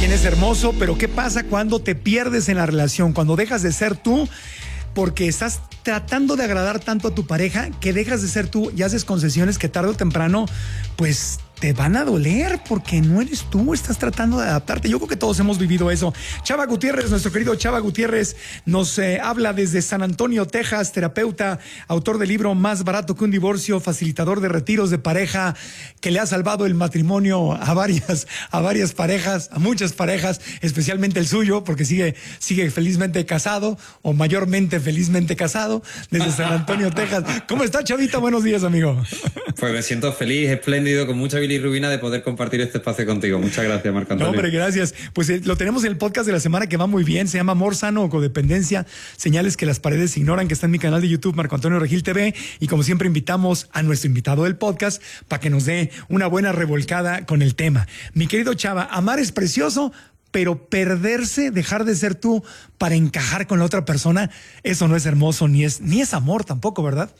bien, es hermoso, pero ¿qué pasa cuando te pierdes en la relación? Cuando dejas de ser tú porque estás tratando de agradar tanto a tu pareja que dejas de ser tú y haces concesiones que tarde o temprano, pues te van a doler porque no eres tú, estás tratando de adaptarte. Yo creo que todos hemos vivido eso. Chava Gutiérrez, nuestro querido Chava Gutiérrez, nos habla desde San Antonio, Texas, terapeuta, autor del libro Más barato que un divorcio, facilitador de retiros de pareja, que le ha salvado el matrimonio a varias parejas, a muchas parejas, especialmente el suyo, porque sigue felizmente casado, o mayormente felizmente casado, desde San Antonio, Texas. ¿Cómo está, Chavita? Buenos días, amigo. Pues me siento feliz, espléndido, con mucha bilirrubina de poder compartir este espacio contigo. Muchas gracias, Marco Antonio. No, hombre, gracias. Pues lo tenemos en el podcast de la semana que va muy bien. Se llama Amor Sano o Codependencia, señales que las paredes ignoran, que está en mi canal de YouTube, Marco Antonio Regil TV. Y como siempre invitamos a nuestro invitado del podcast para que nos dé una buena revolcada con el tema. Mi querido Chava, amar es precioso, pero perderse, dejar de ser tú para encajar con la otra persona, eso no es hermoso, ni es amor tampoco, ¿verdad?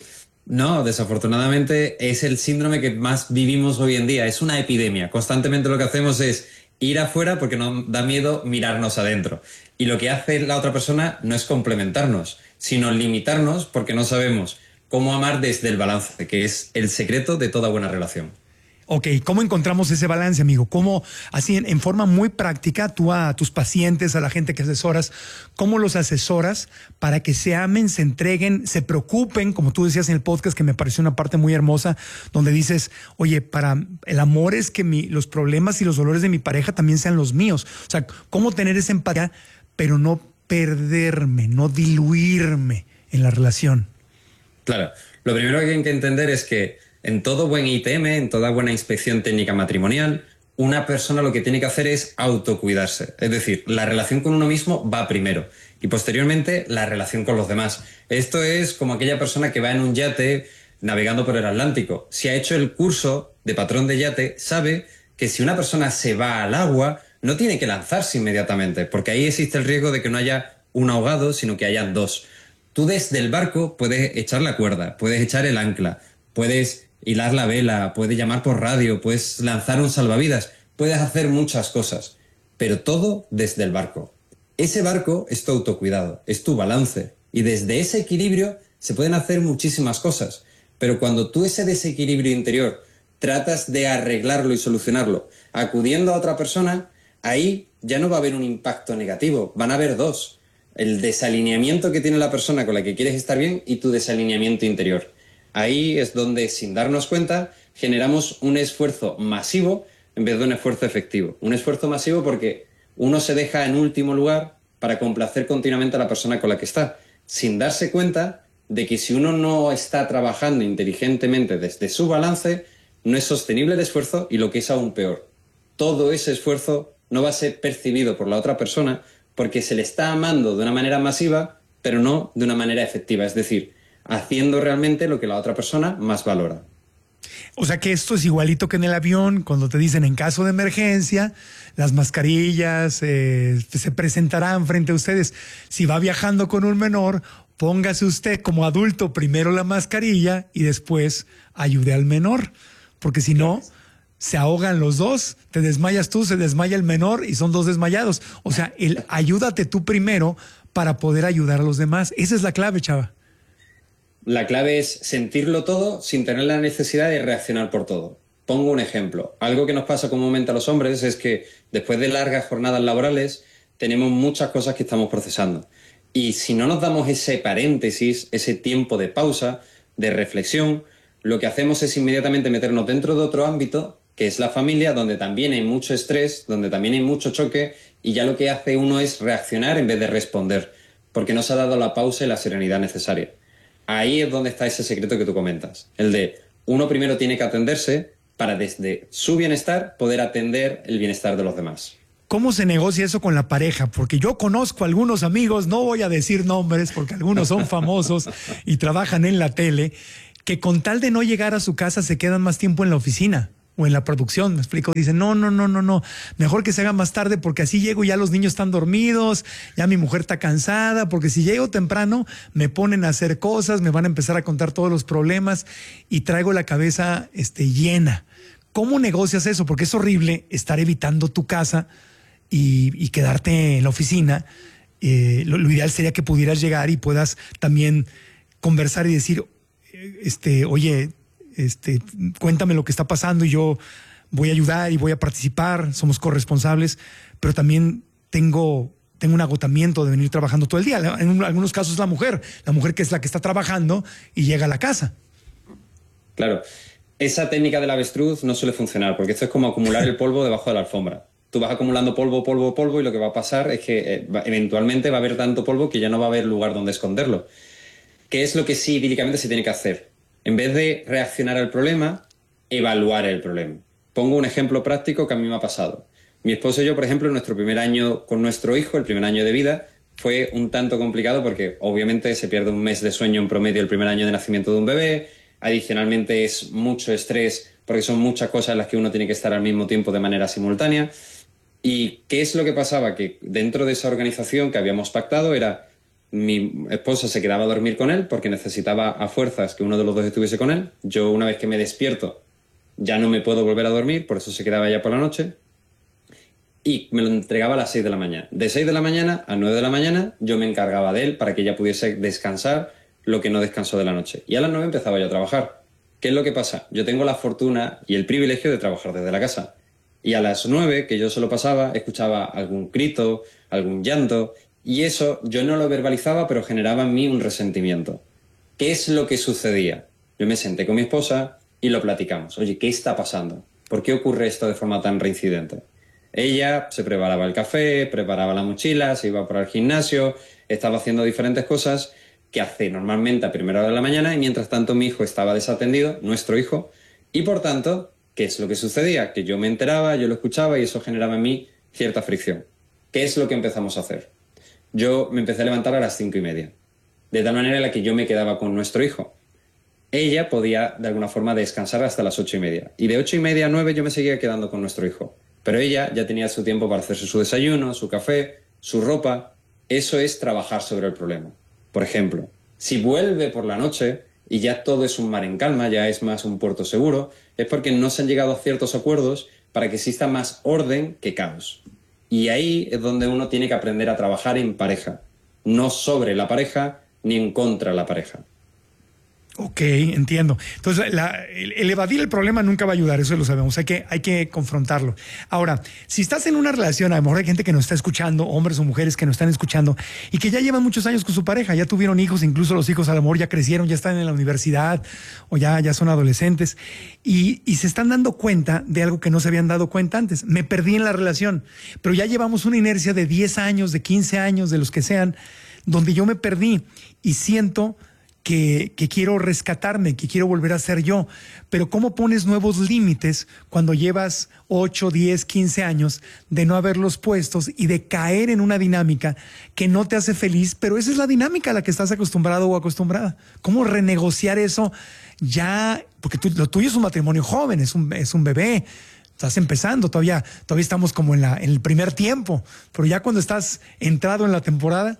No, desafortunadamente es el síndrome que más vivimos hoy en día. Es una epidemia. Constantemente lo que hacemos es ir afuera porque nos da miedo mirarnos adentro. Y lo que hace la otra persona no es complementarnos, sino limitarnos porque no sabemos cómo amar desde el balance, que es el secreto de toda buena relación. Ok, ¿cómo encontramos ese balance, amigo? ¿Cómo, así en forma muy práctica, tú a tus pacientes, a la gente que asesoras, cómo los asesoras para que se amen, se entreguen, se preocupen, como tú decías en el podcast, que me pareció una parte muy hermosa, donde dices, oye, para el amor es que los problemas y los dolores de mi pareja también sean los míos. O sea, cómo tener esa empatía, pero no perderme, no diluirme en la relación. Claro, lo primero que hay que entender es que en todo buen ITM, en toda buena inspección técnica matrimonial, una persona lo que tiene que hacer es autocuidarse. Es decir, la relación con uno mismo va primero y posteriormente la relación con los demás. Esto es como aquella persona que va en un yate navegando por el Atlántico. Si ha hecho el curso de patrón de yate, sabe que si una persona se va al agua, no tiene que lanzarse inmediatamente, porque ahí existe el riesgo de que no haya un ahogado, sino que hayan dos. Tú desde el barco puedes echar la cuerda, puedes echar el ancla, puedes hilar la vela, puedes llamar por radio, puedes lanzar un salvavidas, puedes hacer muchas cosas, pero todo desde el barco. Ese barco es tu autocuidado, es tu balance, y desde ese equilibrio se pueden hacer muchísimas cosas, pero cuando tú ese desequilibrio interior tratas de arreglarlo y solucionarlo acudiendo a otra persona, ahí ya no va a haber un impacto negativo, van a haber dos: el desalineamiento que tiene la persona con la que quieres estar bien y tu desalineamiento interior. Ahí es donde, sin darnos cuenta, generamos un esfuerzo masivo en vez de un esfuerzo efectivo. Un esfuerzo masivo porque uno se deja en último lugar para complacer continuamente a la persona con la que está, sin darse cuenta de que si uno no está trabajando inteligentemente desde su balance, no es sostenible el esfuerzo y, lo que es aún peor, todo ese esfuerzo no va a ser percibido por la otra persona porque se le está amando de una manera masiva, pero no de una manera efectiva. Es decir, haciendo realmente lo que la otra persona más valora. O sea que esto es igualito que en el avión, cuando te dicen en caso de emergencia, las mascarillas se presentarán frente a ustedes. Si va viajando con un menor, póngase usted como adulto primero la mascarilla y después ayude al menor, porque si no, se ahogan los dos, te desmayas tú, se desmaya el menor y son dos desmayados. O sea, ayúdate tú primero para poder ayudar a los demás. Esa es la clave, Chava. La clave es sentirlo todo sin tener la necesidad de reaccionar por todo. Pongo un ejemplo. Algo que nos pasa comúnmente a los hombres es que después de largas jornadas laborales tenemos muchas cosas que estamos procesando. Y si no nos damos ese paréntesis, ese tiempo de pausa, de reflexión, lo que hacemos es inmediatamente meternos dentro de otro ámbito, que es la familia, donde también hay mucho estrés, donde también hay mucho choque, y ya lo que hace uno es reaccionar en vez de responder, porque no se ha dado la pausa y la serenidad necesaria. Ahí es donde está ese secreto que tú comentas, el de uno primero tiene que atenderse para desde su bienestar poder atender el bienestar de los demás. ¿Cómo se negocia eso con la pareja? Porque yo conozco a algunos amigos, no voy a decir nombres porque algunos son famosos y trabajan en la tele, que con tal de no llegar a su casa se quedan más tiempo en la oficina o en la producción, me explico. Dicen, no, mejor que se haga más tarde porque así llego y ya los niños están dormidos, ya mi mujer está cansada, porque si llego temprano me ponen a hacer cosas, me van a empezar a contar todos los problemas y traigo la cabeza llena. ¿Cómo negocias eso? Porque es horrible estar evitando tu casa y quedarte en la oficina. Lo ideal sería que pudieras llegar y puedas también conversar y decir, oye, cuéntame lo que está pasando y yo voy a ayudar y voy a participar, somos corresponsables, pero también tengo un agotamiento de venir trabajando todo el día. En algunos casos la mujer que es la que está trabajando y llega a la casa. Claro, esa técnica del avestruz no suele funcionar, porque esto es como acumular el polvo debajo de la alfombra. Tú vas acumulando polvo, polvo, polvo, y lo que va a pasar es que eventualmente va a haber tanto polvo que ya no va a haber lugar donde esconderlo. ¿Qué es lo que sí idílicamente se tiene que hacer? En vez de reaccionar al problema, evaluar el problema. Pongo un ejemplo práctico que a mí me ha pasado. Mi esposo y yo, por ejemplo, en nuestro primer año con nuestro hijo, el primer año de vida, fue un tanto complicado porque obviamente se pierde un mes de sueño en promedio el primer año de nacimiento de un bebé. Adicionalmente es mucho estrés porque son muchas cosas en las que uno tiene que estar al mismo tiempo de manera simultánea. ¿Y qué es lo que pasaba? Que dentro de esa organización que habíamos pactado era mi esposa se quedaba a dormir con él porque necesitaba a fuerzas que uno de los dos estuviese con él. Yo una vez que me despierto ya no me puedo volver a dormir, por eso se quedaba ella por la noche. Y me lo entregaba a las 6 de la mañana. De 6 de la mañana a 9 de la mañana yo me encargaba de él para que ella pudiese descansar lo que no descansó de la noche. Y a las 9 empezaba yo a trabajar. ¿Qué es lo que pasa? Yo tengo la fortuna y el privilegio de trabajar desde la casa. Y a las 9, que yo solo pasaba, escuchaba algún grito, algún llanto, y eso yo no lo verbalizaba, pero generaba en mí un resentimiento. ¿Qué es lo que sucedía? Yo me senté con mi esposa y lo platicamos. Oye, ¿qué está pasando? ¿Por qué ocurre esto de forma tan reincidente? Ella se preparaba el café, preparaba la mochila, se iba para el gimnasio, estaba haciendo diferentes cosas que hace normalmente a primera hora de la mañana, y mientras tanto mi hijo estaba desatendido, nuestro hijo, y por tanto, ¿qué es lo que sucedía? Que yo me enteraba, yo lo escuchaba y eso generaba en mí cierta fricción. ¿Qué es lo que empezamos a hacer? Yo me empecé a levantar a las 5:30, de tal manera en la que yo me quedaba con nuestro hijo. Ella podía de alguna forma descansar hasta las 8:30, y de 8:30 a 9 yo me seguía quedando con nuestro hijo. Pero ella ya tenía su tiempo para hacerse su desayuno, su café, su ropa. Eso es trabajar sobre el problema. Por ejemplo, si vuelve por la noche y ya todo es un mar en calma, ya es más un puerto seguro, es porque no se han llegado a ciertos acuerdos para que exista más orden que caos. Y ahí es donde uno tiene que aprender a trabajar en pareja, no sobre la pareja ni en contra de la pareja. Ok, entiendo. Entonces, el evadir el problema nunca va a ayudar, eso lo sabemos, hay que confrontarlo. Ahora, si estás en una relación, a lo mejor hay gente que nos está escuchando, hombres o mujeres que nos están escuchando, y que ya llevan muchos años con su pareja, ya tuvieron hijos, incluso los hijos a lo mejor ya crecieron, ya están en la universidad, o ya son adolescentes, y se están dando cuenta de algo que no se habían dado cuenta antes. Me perdí en la relación, pero ya llevamos una inercia de 10 años, de 15 años, de los que sean, donde yo me perdí y siento que quiero rescatarme, que quiero volver a ser yo. Pero ¿cómo pones nuevos límites cuando llevas 8, 10, 15 años de no haberlos puestos y de caer en una dinámica que no te hace feliz, pero esa es la dinámica a la que estás acostumbrado o acostumbrada? ¿Cómo renegociar eso ya? Porque lo tuyo es un matrimonio joven, es un bebé. Estás empezando, todavía estamos como en el primer tiempo, pero ya cuando estás entrado en la temporada.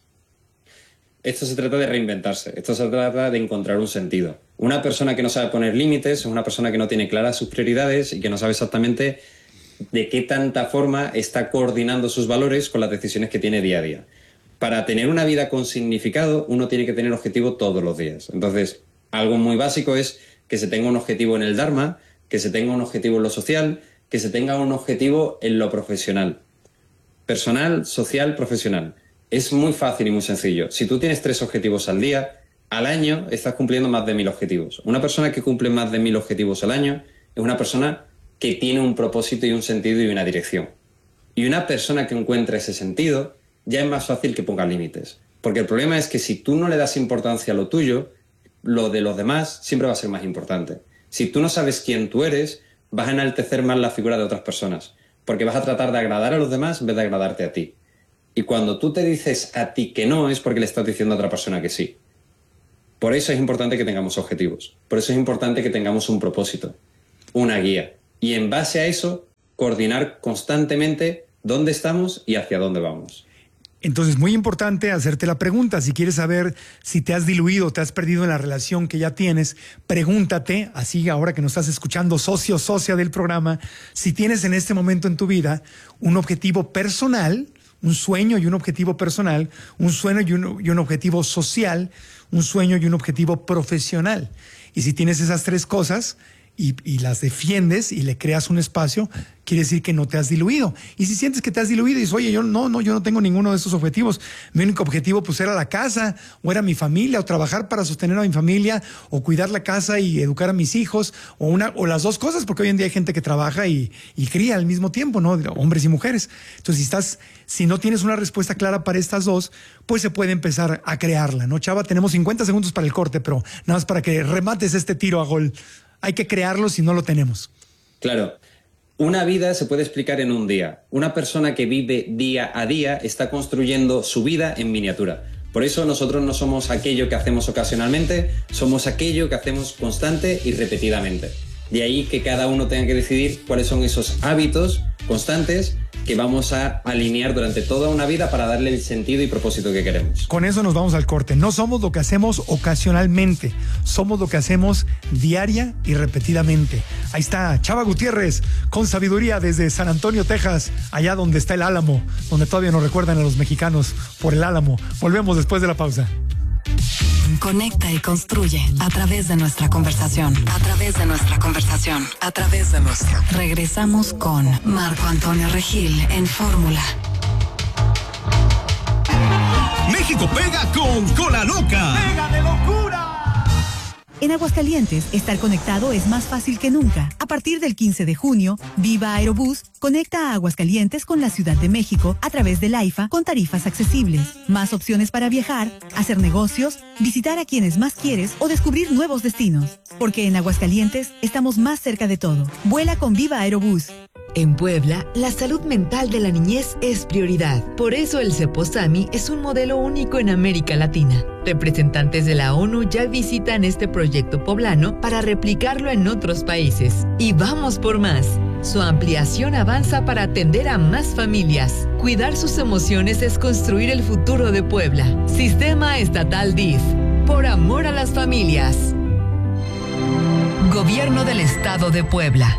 Esto se trata de reinventarse, esto se trata de encontrar un sentido. Una persona que no sabe poner límites es una persona que no tiene claras sus prioridades y que no sabe exactamente de qué tanta forma está coordinando sus valores con las decisiones que tiene día a día. Para tener una vida con significado, uno tiene que tener objetivo todos los días. Entonces, algo muy básico es que se tenga un objetivo en el Dharma, que se tenga un objetivo en lo social, que se tenga un objetivo en lo profesional. Personal, social, profesional. Es muy fácil y muy sencillo. Si tú tienes 3 objetivos al día, al año estás cumpliendo más de 1000 objetivos. Una persona que cumple más de 1000 objetivos al año es una persona que tiene un propósito y un sentido y una dirección. Y una persona que encuentra ese sentido ya es más fácil que ponga límites. Porque el problema es que si tú no le das importancia a lo tuyo, lo de los demás siempre va a ser más importante. Si tú no sabes quién tú eres, vas a enaltecer más la figura de otras personas. Porque vas a tratar de agradar a los demás en vez de agradarte a ti. Y cuando tú te dices a ti que no, es porque le estás diciendo a otra persona que sí. Por eso es importante que tengamos objetivos. Por eso es importante que tengamos un propósito, una guía. Y en base a eso, coordinar constantemente dónde estamos y hacia dónde vamos. Entonces, muy importante hacerte la pregunta. Si quieres saber si te has diluido, te has perdido en la relación que ya tienes, pregúntate, así ahora que nos estás escuchando, socio, socia del programa, si tienes en este momento en tu vida un objetivo personal, un sueño y un objetivo personal, un sueño y un objetivo social, un sueño y un objetivo profesional. Y si tienes esas tres cosas y las defiendes y le creas un espacio, quiere decir que no te has diluido. Y si sientes que te has diluido y dices, oye, yo no tengo ninguno de esos objetivos. Mi único objetivo pues era la casa, o era mi familia, o trabajar para sostener a mi familia, o cuidar la casa y educar a mis hijos, o las dos cosas, porque hoy en día hay gente que trabaja y cría al mismo tiempo, ¿no? Hombres y mujeres. Entonces, si no tienes una respuesta clara para estas dos, pues se puede empezar a crearla, ¿no, Chava? Tenemos 50 segundos para el corte, pero nada más para que remates este tiro a gol. Hay que crearlo si no lo tenemos. Claro. Una vida se puede explicar en un día. Una persona que vive día a día está construyendo su vida en miniatura. Por eso nosotros no somos aquello que hacemos ocasionalmente, somos aquello que hacemos constante y repetidamente. De ahí que cada uno tenga que decidir cuáles son esos hábitos constantes que vamos a alinear durante toda una vida para darle el sentido y propósito que queremos. Con eso nos vamos al corte. No somos lo que hacemos ocasionalmente, somos lo que hacemos diaria y repetidamente. Ahí está Chava Gutiérrez con sabiduría desde San Antonio, Texas, allá donde está el Álamo, donde todavía nos recuerdan a los mexicanos por el Álamo. Volvemos después de la pausa. Conecta y construye a través de nuestra conversación. A través de nuestra conversación. A través de nuestra. Regresamos con Marco Antonio Regil en Fórmula. México pega con Cola Loca. ¡Pega de locura! En Aguascalientes, estar conectado es más fácil que nunca. A partir del 15 de junio, Viva Aerobús conecta a Aguascalientes con la Ciudad de México a través del AIFA con tarifas accesibles. Más opciones para viajar, hacer negocios, visitar a quienes más quieres o descubrir nuevos destinos. Porque en Aguascalientes estamos más cerca de todo. Vuela con Viva Aerobús. En Puebla, la salud mental de la niñez es prioridad. Por eso el CEPOSAMI es un modelo único en América Latina. Representantes de la ONU ya visitan este proyecto poblano para replicarlo en otros países. Y vamos por más. Su ampliación avanza para atender a más familias. Cuidar sus emociones es construir el futuro de Puebla. Sistema Estatal DIF. Por amor a las familias. Gobierno del Estado de Puebla.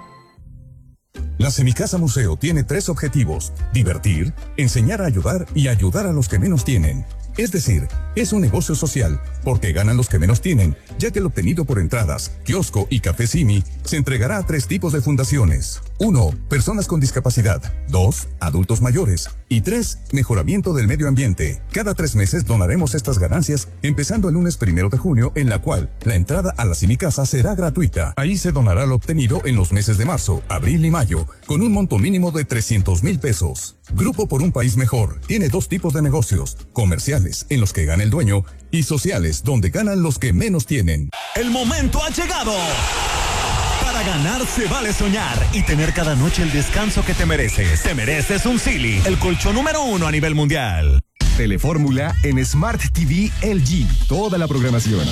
La Semicasa Museo tiene 3 objetivos: divertir, enseñar a ayudar y ayudar a los que menos tienen. Es decir, es un negocio social, porque ganan los que menos tienen, ya que el obtenido por entradas, kiosco y café Simi se entregará a 3 tipos de fundaciones. 1. Personas con discapacidad. 2. Adultos mayores. Y 3. Mejoramiento del medio ambiente. Cada 3 meses donaremos estas ganancias, empezando el lunes 1 de junio, en la cual la entrada a la Semicasa será gratuita. Ahí se donará lo obtenido en los meses de marzo, abril y mayo, con un monto mínimo de 300,000 pesos. Grupo por un País Mejor tiene 2 tipos de negocios: comerciales, en los que gana el dueño, y sociales, donde ganan los que menos tienen. El momento ha llegado. Para ganar se vale soñar y tener cada noche el descanso que te mereces. Te mereces un Sealy, el colchón número 1 a nivel mundial. Telefórmula en Smart TV LG. Toda la programación.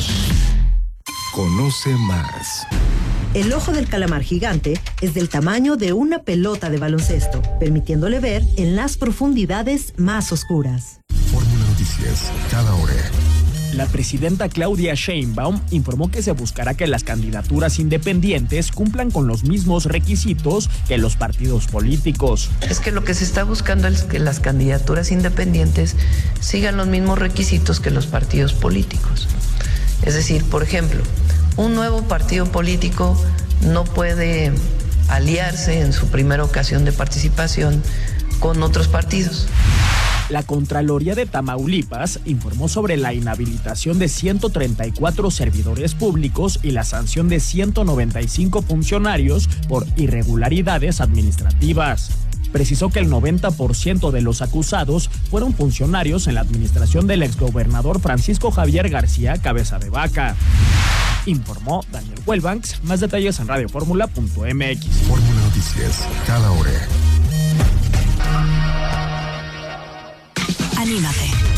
Conoce más. El ojo del calamar gigante es del tamaño de una pelota de baloncesto, permitiéndole ver en las profundidades más oscuras. Fórmula Noticias, cada hora. La presidenta Claudia Sheinbaum informó que se buscará que las candidaturas independientes cumplan con los mismos requisitos que los partidos políticos. Es que lo que se está buscando es que las candidaturas independientes sigan los mismos requisitos que los partidos políticos. Es decir, por ejemplo, un nuevo partido político no puede aliarse en su primera ocasión de participación con otros partidos. La Contraloría de Tamaulipas informó sobre la inhabilitación de 134 servidores públicos y la sanción de 195 funcionarios por irregularidades administrativas. Precisó que el 90% de los acusados fueron funcionarios en la administración del exgobernador Francisco Javier García Cabeza de Vaca. Informó Daniel Huelbanks. Más detalles en radioformula.mx. Fórmula Noticias, cada hora. Anímate.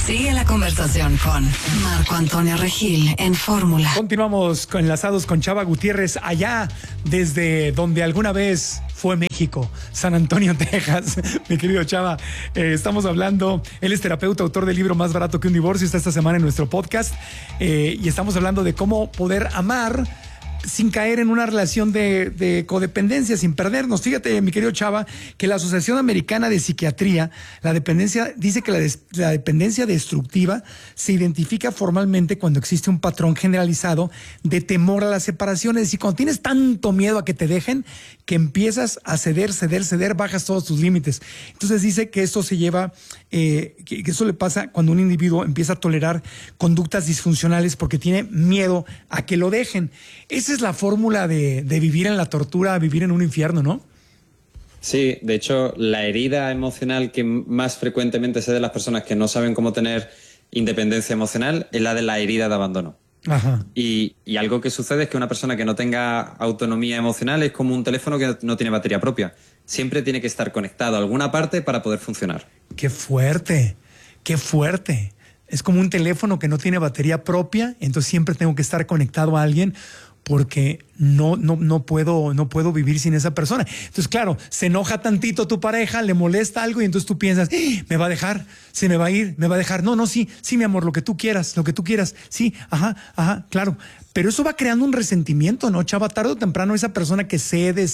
Sigue la conversación con Marco Antonio Regil en Fórmula. Continuamos enlazados con Chava Gutiérrez, allá desde donde alguna vez fue México, San Antonio, Texas. Mi querido Chava, estamos hablando, él es terapeuta, autor del libro Más barato que un divorcio, está esta semana en nuestro podcast, y estamos hablando de cómo poder amar sin caer en una relación de codependencia, sin perdernos. Fíjate, mi querido Chava, que la Asociación Americana de Psiquiatría, la dependencia, dice que la dependencia destructiva se identifica formalmente cuando existe un patrón generalizado de temor a las separaciones. Es decir, cuando tienes tanto miedo a que te dejen, que empiezas a ceder, bajas todos tus límites. Entonces dice que esto se lleva, que eso le pasa cuando un individuo empieza a tolerar conductas disfuncionales porque tiene miedo a que lo dejen. Esa es la fórmula de vivir en la tortura, vivir en un infierno, ¿no? Sí, de hecho, la herida emocional que más frecuentemente se da de las personas que no saben cómo tener independencia emocional es la de la herida de abandono. Ajá. Y algo que sucede es que una persona que no tenga autonomía emocional es como un teléfono que no tiene batería propia. Siempre tiene que estar conectado a alguna parte para poder funcionar. ¡Qué fuerte! ¡Qué fuerte! Es como un teléfono que no tiene batería propia, entonces siempre tengo que estar conectado a alguien porque no puedo vivir sin esa persona. Entonces, claro, se enoja tantito tu pareja, le molesta algo y entonces tú piensas, ¿me va a dejar? ¿Se me va a ir? ¿Me va a dejar? No, sí, mi amor, lo que tú quieras. Sí, ajá, claro. Pero eso va creando un resentimiento, ¿no, Chava? Tarde o temprano esa persona que cede,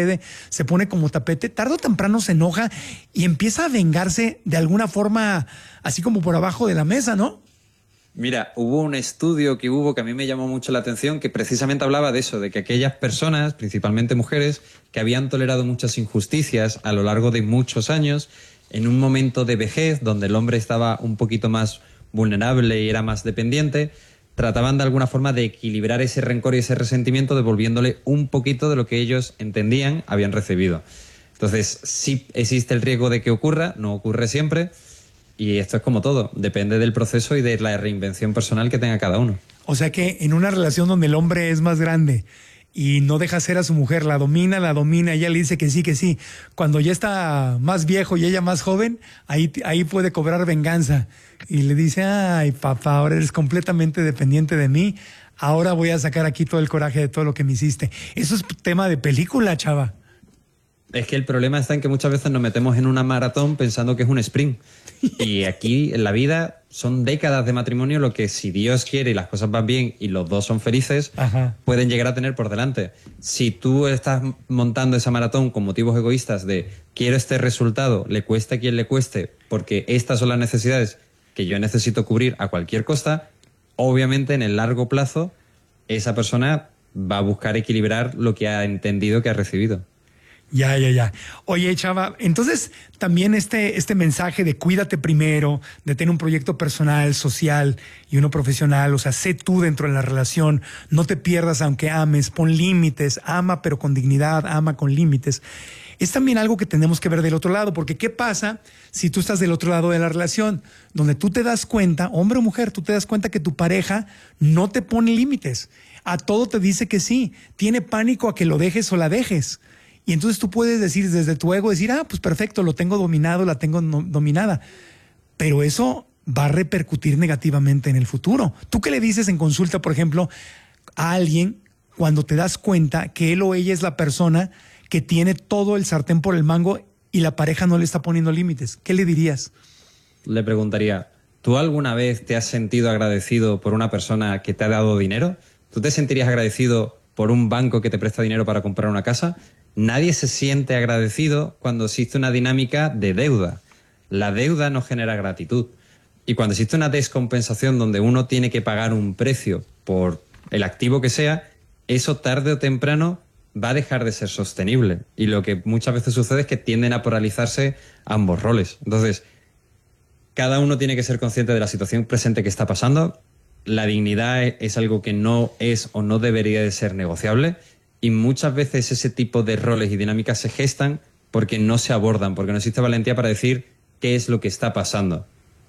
se pone como tapete, tarde o temprano se enoja y empieza a vengarse de alguna forma, así como por abajo de la mesa, ¿no? Mira, hubo un estudio que a mí me llamó mucho la atención, que precisamente hablaba de eso, de que aquellas personas, principalmente mujeres, que habían tolerado muchas injusticias a lo largo de muchos años, en un momento de vejez, donde el hombre estaba un poquito más vulnerable y era más dependiente, trataban de alguna forma de equilibrar ese rencor y ese resentimiento, devolviéndole un poquito de lo que ellos entendían habían recibido. Entonces, sí existe el riesgo de que ocurra, no ocurre siempre. Y esto es como todo, depende del proceso y de la reinvención personal que tenga cada uno. O sea que en una relación donde el hombre es más grande y no deja ser a su mujer, la domina, ella le dice que sí. Cuando ya está más viejo y ella más joven, ahí puede cobrar venganza. Y le dice, ay papá, ahora eres completamente dependiente de mí, ahora voy a sacar aquí todo el coraje de todo lo que me hiciste. Eso es tema de película, Chava. Es que el problema está en que muchas veces nos metemos en una maratón pensando que es un sprint. Y aquí en la vida son décadas de matrimonio lo que, si Dios quiere y las cosas van bien y los dos son felices, pueden llegar a tener por delante. Si tú estás montando esa maratón con motivos egoístas de quiero este resultado, le cueste a quien le cueste, porque estas son las necesidades que yo necesito cubrir a cualquier costa, obviamente en el largo plazo esa persona va a buscar equilibrar lo que ha entendido que ha recibido. Ya. Oye, Chava, entonces también este mensaje de cuídate primero, de tener un proyecto personal, social y uno profesional, o sea, sé tú dentro de la relación, no te pierdas aunque ames, pon límites, ama pero con dignidad, ama con límites. Es también algo que tenemos que ver del otro lado, porque ¿qué pasa si tú estás del otro lado de la relación? Donde tú te das cuenta, hombre o mujer, tú te das cuenta que tu pareja no te pone límites, a todo te dice que sí, tiene pánico a que lo dejes o la dejes. Y entonces tú puedes decir desde tu ego, pues perfecto, lo tengo dominado, la tengo dominada. Pero eso va a repercutir negativamente en el futuro. ¿Tú qué le dices en consulta, por ejemplo, a alguien cuando te das cuenta que él o ella es la persona que tiene todo el sartén por el mango y la pareja no le está poniendo límites? ¿Qué le dirías? Le preguntaría, ¿tú alguna vez te has sentido agradecido por una persona que te ha dado dinero? ¿Tú te sentirías agradecido por un banco que te presta dinero para comprar una casa? Nadie se siente agradecido cuando existe una dinámica de deuda. La deuda no genera gratitud. Y cuando existe una descompensación donde uno tiene que pagar un precio por el activo que sea, eso tarde o temprano va a dejar de ser sostenible. Y lo que muchas veces sucede es que tienden a polarizarse ambos roles. Entonces, cada uno tiene que ser consciente de la situación presente que está pasando. La dignidad es algo que no es o no debería de ser negociable. Y muchas veces ese tipo de roles y dinámicas se gestan porque no se abordan, porque no existe valentía para decir qué es lo que está pasando.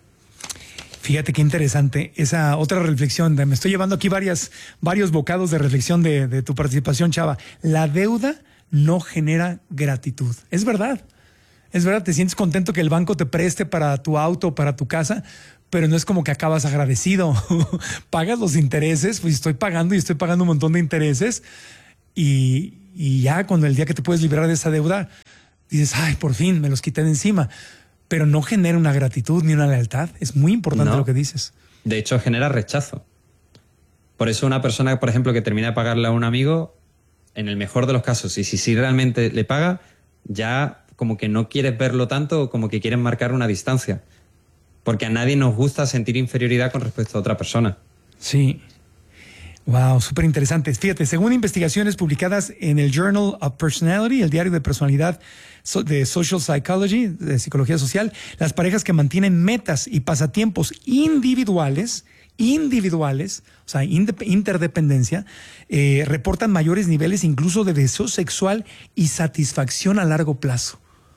Fíjate qué interesante esa otra reflexión. Me estoy llevando aquí varios bocados de reflexión de tu participación, Chava. La deuda no genera gratitud. Es verdad. Te sientes contento que el banco te preste para tu auto o para tu casa, pero no es como que acabas agradecido. Pagas los intereses, pues estoy pagando un montón de intereses y ya cuando el día que te puedes liberar de esa deuda, dices, ay, por fin me los quité de encima. Pero no genera una gratitud ni una lealtad. Es muy importante lo que dices. De hecho, genera rechazo. Por eso una persona, por ejemplo, que termina de pagarle a un amigo, en el mejor de los casos, y si realmente le paga, ya como que no quieres verlo tanto, como que quieres marcar una distancia. Porque a nadie nos gusta sentir inferioridad con respecto a otra persona. Sí. Wow, súper interesante. Fíjate, según investigaciones publicadas en el Journal of Personality, el diario de personalidad de Social Psychology, de psicología social, las parejas que mantienen metas y pasatiempos individuales, o sea, interdependencia, reportan mayores niveles incluso de deseo sexual y satisfacción a largo plazo.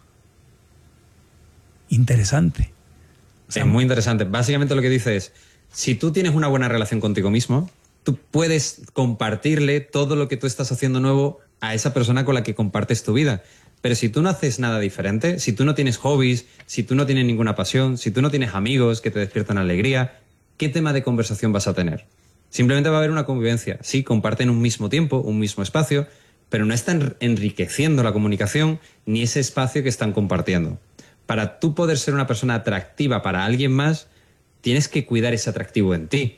Interesante. O sea, es muy interesante. Básicamente lo que dice es, si tú tienes una buena relación contigo mismo, tú puedes compartirle todo lo que tú estás haciendo nuevo a esa persona con la que compartes tu vida. Pero si tú no haces nada diferente, si tú no tienes hobbies, si tú no tienes ninguna pasión, si tú no tienes amigos que te despiertan alegría, ¿qué tema de conversación vas a tener? Simplemente va a haber una convivencia. Sí, comparten un mismo tiempo, un mismo espacio, pero no están enriqueciendo la comunicación ni ese espacio que están compartiendo. Para tú poder ser una persona atractiva para alguien más, tienes que cuidar ese atractivo en ti.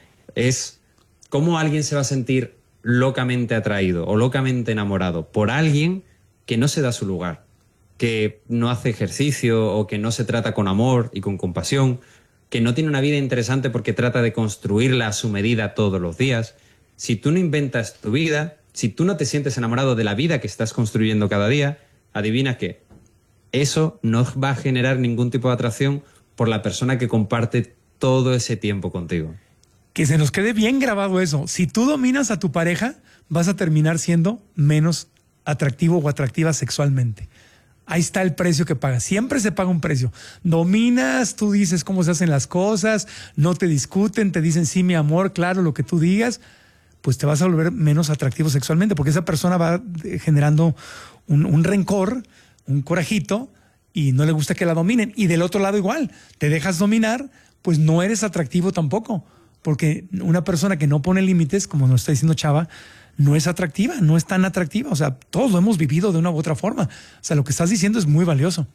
Es cómo alguien se va a sentir locamente atraído o locamente enamorado por alguien que no se da su lugar, que no hace ejercicio o que no se trata con amor y con compasión, que no tiene una vida interesante porque trata de construirla a su medida todos los días. Si tú no inventas tu vida, si tú no te sientes enamorado de la vida que estás construyendo cada día, adivina qué, eso no va a generar ningún tipo de atracción por la persona que comparte todo ese tiempo contigo. Que se nos quede bien grabado eso. Si tú dominas a tu pareja, vas a terminar siendo menos atractivo o atractiva sexualmente. Ahí está el precio que pagas. Siempre se paga un precio. Dominas, tú dices cómo se hacen las cosas, no te discuten, te dicen sí, mi amor, claro, lo que tú digas, pues te vas a volver menos atractivo sexualmente porque esa persona va generando un rencor, un corajito y no le gusta que la dominen. Y del otro lado igual, te dejas dominar, pues no eres atractivo tampoco. Porque una persona que no pone límites, como nos está diciendo Chava, no es atractiva, no es tan atractiva. O sea, todos lo hemos vivido de una u otra forma. O sea, lo que estás diciendo es muy valioso.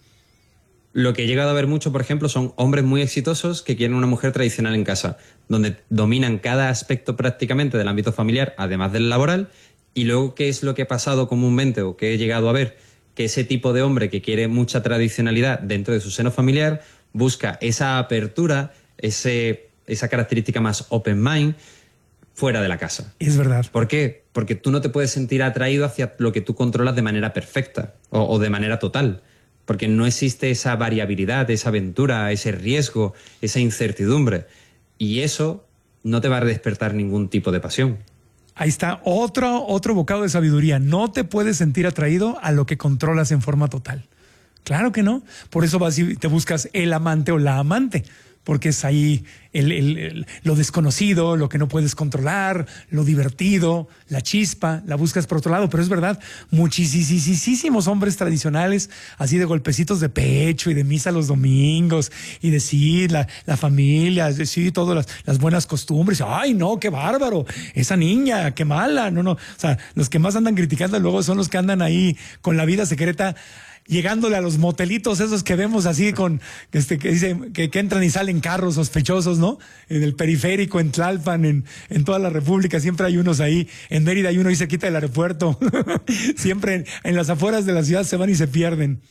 Lo que he llegado a ver mucho, por ejemplo, son hombres muy exitosos que quieren una mujer tradicional en casa, donde dominan cada aspecto prácticamente del ámbito familiar, además del laboral. Y luego, ¿qué es lo que ha pasado comúnmente o que he llegado a ver? Que ese tipo de hombre que quiere mucha tradicionalidad dentro de su seno familiar busca esa apertura, esa característica más open mind fuera de la casa. Es verdad. ¿Por qué? Porque tú no te puedes sentir atraído hacia lo que tú controlas de manera perfecta o de manera total. Porque no existe esa variabilidad, esa aventura, ese riesgo, esa incertidumbre. Y eso no te va a despertar ningún tipo de pasión. Ahí está otro bocado de sabiduría. No te puedes sentir atraído a lo que controlas en forma total. Claro que no. Por eso vas y te buscas el amante o la amante. Porque es ahí lo desconocido, lo que no puedes controlar, lo divertido, la chispa, la buscas por otro lado. Pero es verdad, muchísimos hombres tradicionales, así de golpecitos de pecho y de misa los domingos, y de sí, la familia, de sí, todas las buenas costumbres. ¡Ay, no, qué bárbaro! Esa niña, qué mala. No. O sea, los que más andan criticando luego son los que andan ahí con la vida secreta, llegándole a los motelitos esos que vemos así con que dicen que entran y salen carros sospechosos, ¿no? En el periférico, en Tlalpan, en toda la República, siempre hay unos ahí. En Mérida hay uno ahí cerquita del aeropuerto. Siempre en las afueras de la ciudad se van y se pierden.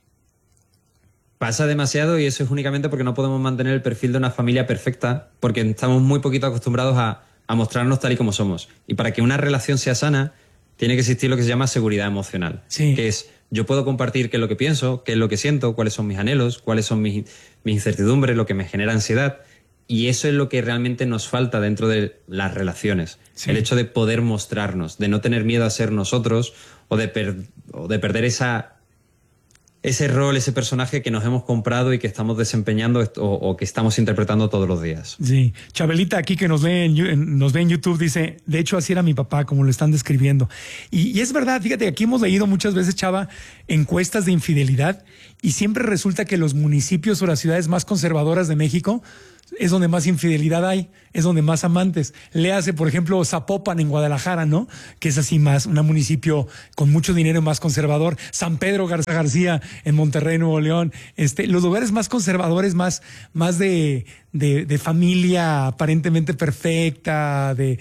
Pasa demasiado y eso es únicamente porque no podemos mantener el perfil de una familia perfecta, porque estamos muy poquito acostumbrados a mostrarnos tal y como somos. Y para que una relación sea sana, tiene que existir lo que se llama seguridad emocional. Sí. Que es, yo puedo compartir qué es lo que pienso, qué es lo que siento, cuáles son mis anhelos, cuáles son mis incertidumbres, lo que me genera ansiedad. Y eso es lo que realmente nos falta dentro de las relaciones. Sí. El hecho de poder mostrarnos, de no tener miedo a ser nosotros o de perder ese rol, ese personaje que nos hemos comprado y que estamos desempeñando o que estamos interpretando todos los días. Sí. Chabelita aquí que nos ve en YouTube dice, de hecho así era mi papá, como lo están describiendo. Y es verdad, fíjate, aquí hemos leído muchas veces, Chava, encuestas de infidelidad y siempre resulta que los municipios o las ciudades más conservadoras de México es donde más infidelidad hay, es donde más amantes. Léase, por ejemplo, Zapopan en Guadalajara, ¿no? Que es así más, un municipio con mucho dinero y más conservador. San Pedro García en Monterrey, Nuevo León. Los lugares más conservadores, más de familia aparentemente perfecta, de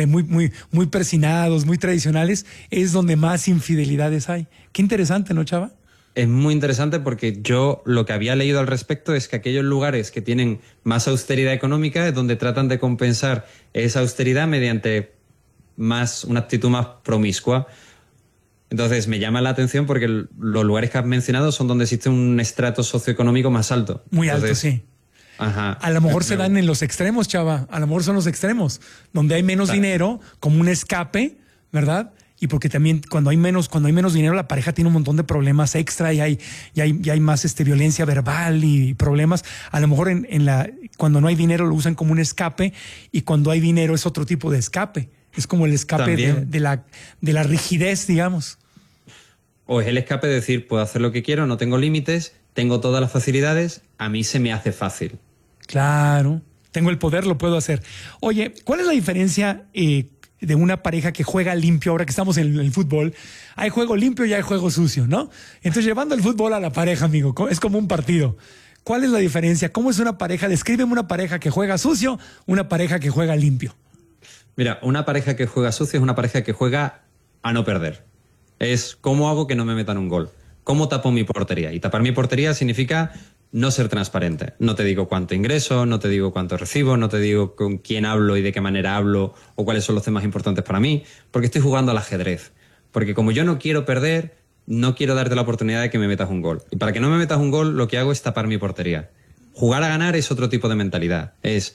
muy persinados, muy tradicionales, es donde más infidelidades hay. Qué interesante, ¿no, Chava? Es muy interesante porque yo lo que había leído al respecto es que aquellos lugares que tienen más austeridad económica es donde tratan de compensar esa austeridad mediante una actitud más promiscua. Entonces me llama la atención porque los lugares que has mencionado son donde existe un estrato socioeconómico más alto. Muy alto, sí. Ajá. A lo mejor se dan en los extremos, Chava. A lo mejor son los extremos, donde hay menos dinero, como un escape, ¿verdad? Y porque también cuando hay menos dinero, la pareja tiene un montón de problemas extra y hay más violencia verbal y problemas. A lo mejor cuando no hay dinero lo usan como un escape, y cuando hay dinero es otro tipo de escape. Es como el escape de la rigidez, digamos. O es el escape de decir, puedo hacer lo que quiero, no tengo límites, tengo todas las facilidades, a mí se me hace fácil. Claro, tengo el poder, lo puedo hacer. Oye, ¿cuál es la diferencia de una pareja que juega limpio? Ahora que estamos en el fútbol, hay juego limpio y hay juego sucio, ¿no? Entonces, llevando el fútbol a la pareja, amigo, es como un partido. ¿Cuál es la diferencia? ¿Cómo es una pareja? Descríbeme una pareja que juega sucio, una pareja que juega limpio. Mira, una pareja que juega sucio es una pareja que juega a no perder. Es cómo hago que no me metan un gol, cómo tapo mi portería. Y tapar mi portería significa no ser transparente. No te digo cuánto ingreso, no te digo cuánto recibo, no te digo con quién hablo y de qué manera hablo o cuáles son los temas importantes para mí, porque estoy jugando al ajedrez. Porque como yo no quiero perder, no quiero darte la oportunidad de que me metas un gol. Y para que no me metas un gol, lo que hago es tapar mi portería. Jugar a ganar es otro tipo de mentalidad.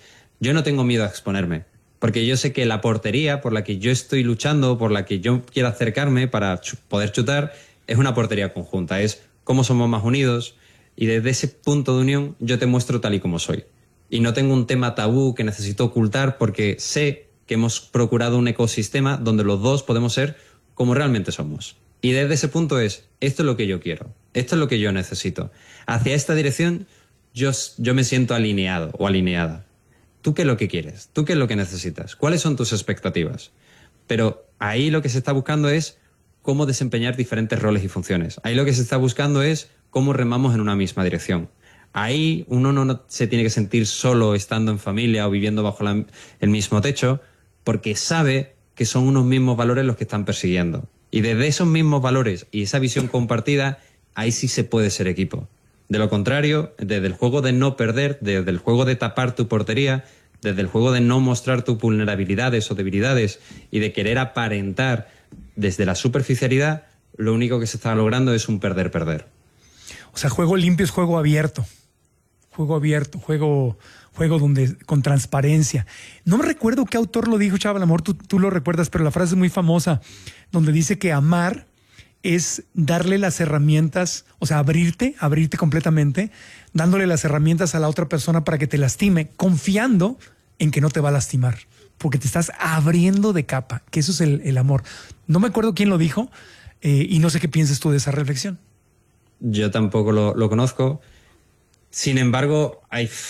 Yo no tengo miedo a exponerme, porque yo sé que la portería por la que yo estoy luchando, por la que yo quiero acercarme para poder chutar, es una portería conjunta. Es cómo somos más unidos. Y desde ese punto de unión yo te muestro tal y como soy. Y no tengo un tema tabú que necesito ocultar porque sé que hemos procurado un ecosistema donde los dos podemos ser como realmente somos. Y desde ese punto esto es lo que yo quiero, esto es lo que yo necesito. Hacia esta dirección yo me siento alineado o alineada. ¿Tú qué es lo que quieres? ¿Tú qué es lo que necesitas? ¿Cuáles son tus expectativas? Pero ahí lo que se está buscando es cómo desempeñar diferentes roles y funciones. Ahí lo que se está buscando es cómo remamos en una misma dirección. Ahí uno no se tiene que sentir solo estando en familia o viviendo bajo el mismo techo, porque sabe que son unos mismos valores los que están persiguiendo. Y desde esos mismos valores y esa visión compartida, ahí sí se puede ser equipo. De lo contrario, desde el juego de no perder, desde el juego de tapar tu portería, desde el juego de no mostrar tus vulnerabilidades o debilidades y de querer aparentar desde la superficialidad, lo único que se está logrando es un perder-perder. O sea, juego limpio es juego abierto. Juego abierto, juego donde con transparencia. No me recuerdo qué autor lo dijo, Chava, a lo mejor tú lo recuerdas, pero la frase es muy famosa, donde dice que amar es darle las herramientas, o sea, abrirte completamente, dándole las herramientas a la otra persona para que te lastime, confiando en que no te va a lastimar, porque te estás abriendo de capa, que eso es el amor. No me acuerdo quién lo dijo y no sé qué piensas tú de esa reflexión. Yo tampoco lo conozco. Sin embargo,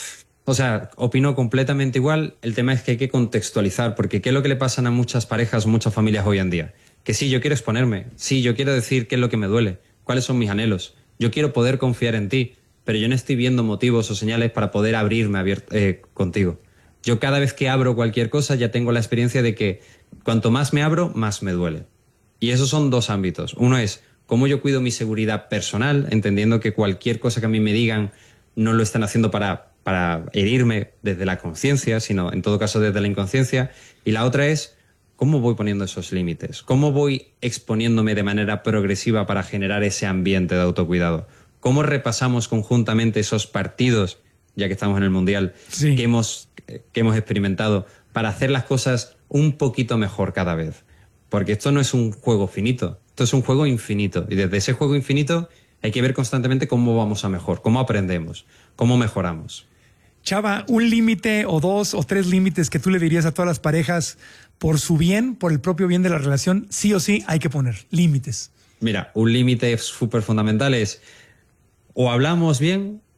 opino completamente igual. El tema es que hay que contextualizar, porque ¿qué es lo que le pasa a muchas parejas, muchas familias hoy en día? Que sí, yo quiero exponerme, sí, yo quiero decir qué es lo que me duele, cuáles son mis anhelos. Yo quiero poder confiar en ti, pero yo no estoy viendo motivos o señales para poder abrirme contigo. Yo cada vez que abro cualquier cosa ya tengo la experiencia de que cuanto más me abro, más me duele. Y esos son dos ámbitos. Uno es cómo yo cuido mi seguridad personal, entendiendo que cualquier cosa que a mí me digan no lo están haciendo para herirme desde la conciencia, sino en todo caso desde la inconsciencia. Y la otra es cómo voy poniendo esos límites, cómo voy exponiéndome de manera progresiva para generar ese ambiente de autocuidado. Cómo repasamos conjuntamente esos partidos, ya que estamos en el Mundial, sí, que hemos experimentado, para hacer las cosas un poquito mejor cada vez. Porque esto no es un juego finito, esto es un juego infinito. Y desde ese juego infinito hay que ver constantemente cómo vamos a mejor, cómo aprendemos, cómo mejoramos. Chava, un límite o 2 o 3 límites que tú le dirías a todas las parejas por su bien, por el propio bien de la relación, sí o sí hay que poner límites. Mira, un límite súper fundamental es o hablamos bien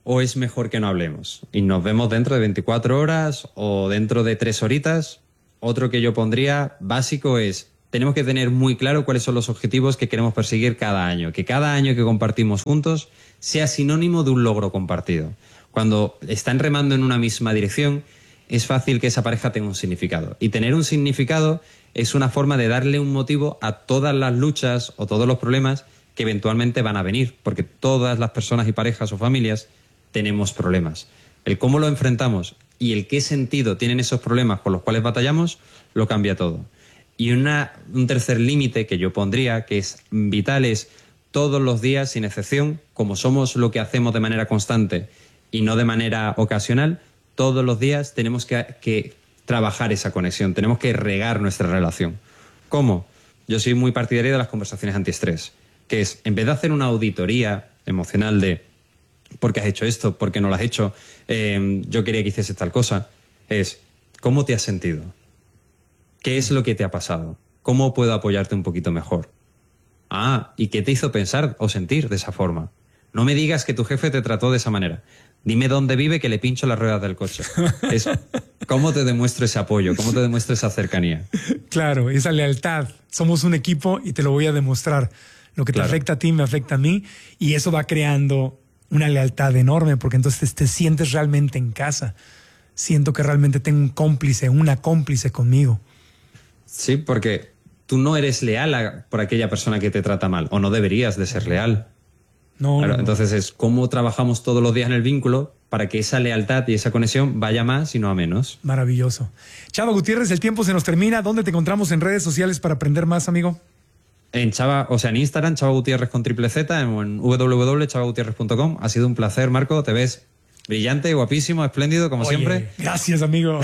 o es mejor que no hablemos y nos vemos dentro de 24 horas o dentro de 3 horitas? Otro que yo pondría básico es, tenemos que tener muy claro cuáles son los objetivos que queremos perseguir cada año, que cada año que compartimos juntos sea sinónimo de un logro compartido. Cuando están remando en una misma dirección, es fácil que esa pareja tenga un significado. Y tener un significado es una forma de darle un motivo a todas las luchas o todos los problemas que eventualmente van a venir, porque todas las personas y parejas o familias tenemos problemas. El cómo lo enfrentamos y el qué sentido tienen esos problemas con los cuales batallamos, lo cambia todo. Y un tercer límite que yo pondría, que es vital, es todos los días, sin excepción, como somos lo que hacemos de manera constante y no de manera ocasional, todos los días tenemos que trabajar esa conexión, tenemos que regar nuestra relación. ¿Cómo? Yo soy muy partidario de las conversaciones antiestrés, que es, en vez de hacer una auditoría emocional de ¿por qué has hecho esto? ¿Por qué no lo has hecho? Yo quería que hicieses tal cosa. Es, ¿cómo te has sentido? ¿Qué es lo que te ha pasado? ¿Cómo puedo apoyarte un poquito mejor? ¿Y qué te hizo pensar o sentir de esa forma? No me digas que tu jefe te trató de esa manera. Dime dónde vive que le pincho las ruedas del coche. Es, ¿cómo te demuestro ese apoyo? ¿Cómo te demuestro esa cercanía? Claro, esa lealtad. Somos un equipo y te lo voy a demostrar. Lo que te afecta a ti me afecta a mí y eso va creando una lealtad enorme porque entonces te sientes realmente en casa. Siento que realmente tengo un cómplice, una cómplice conmigo. Sí, porque tú no eres leal por aquella persona que te trata mal o no deberías de ser leal. No, claro, no. Entonces es cómo trabajamos todos los días en el vínculo para que esa lealtad y esa conexión vaya más y no a menos. Maravilloso. Chava Gutiérrez, el tiempo se nos termina. ¿Dónde te encontramos en redes sociales para aprender más, amigo? En Instagram, Chava Gutiérrez con triple Z, en www.chavagutierrez.com. Ha sido un placer, Marco. Te ves brillante, guapísimo, espléndido, como siempre. Gracias, amigo.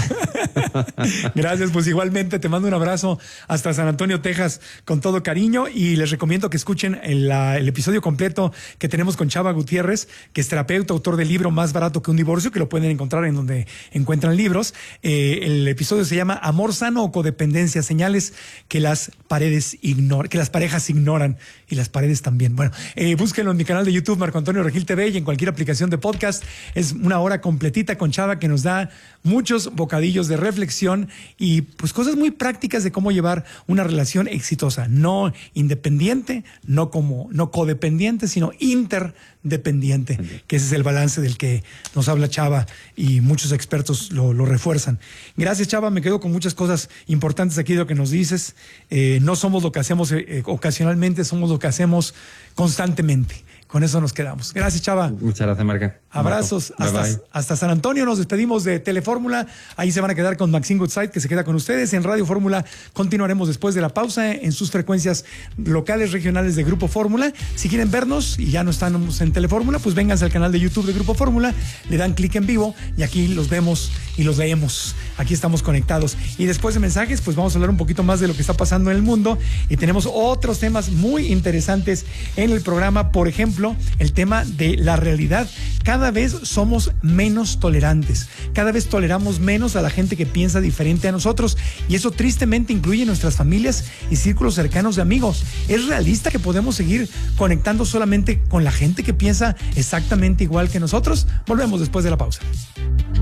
Gracias, pues igualmente te mando un abrazo hasta San Antonio, Texas, con todo cariño y les recomiendo que escuchen el episodio completo que tenemos con Chava Gutiérrez, que es terapeuta, autor del libro Más barato que un divorcio, que lo pueden encontrar en donde encuentran libros. El episodio se llama Amor sano o codependencia, señales que las parejas ignoran y las paredes también. Bueno, búsquenlo en mi canal de YouTube, Marco Antonio Regil TV, y en cualquier aplicación de podcast. Es una hora completita con Chava que nos da muchos bocadillos de reflexión y pues cosas muy prácticas de cómo llevar una relación exitosa, no independiente, no codependiente, sino interdependiente, que ese es el balance del que nos habla Chava y muchos expertos lo refuerzan. Gracias, Chava, me quedo con muchas cosas importantes aquí de lo que nos dices. No somos lo que hacemos ocasionalmente, somos lo que hacemos constantemente. Con eso nos quedamos. Gracias, Chava. Muchas gracias, Marca. Abrazos. Bye. Hasta San Antonio. Nos despedimos de Telefórmula. Ahí se van a quedar con Maxine Goodside, que se queda con ustedes. En Radio Fórmula continuaremos después de la pausa en sus frecuencias locales, regionales de Grupo Fórmula. Si quieren vernos y ya no estamos en Telefórmula, pues vénganse al canal de YouTube de Grupo Fórmula, le dan clic en vivo y aquí los vemos y los leemos. Aquí estamos conectados. Y después de mensajes, pues vamos a hablar un poquito más de lo que está pasando en el mundo y tenemos otros temas muy interesantes en el programa. Por ejemplo, el tema de la realidad. Cada vez somos menos tolerantes, cada vez toleramos menos a la gente que piensa diferente a nosotros y eso tristemente incluye nuestras familias y círculos cercanos de amigos. ¿Es realista que podemos seguir conectando solamente con la gente que piensa exactamente igual que nosotros? Volvemos después de la pausa.